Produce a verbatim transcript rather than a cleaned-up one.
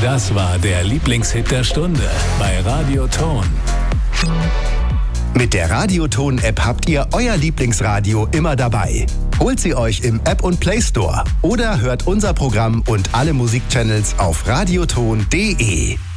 Das war der Lieblingshit der Stunde bei Radio Ton. Mit der Radio Ton App habt ihr euer Lieblingsradio immer dabei. Holt sie euch im App und Play Store oder hört unser Programm und alle Musikchannels auf radioton punkt de.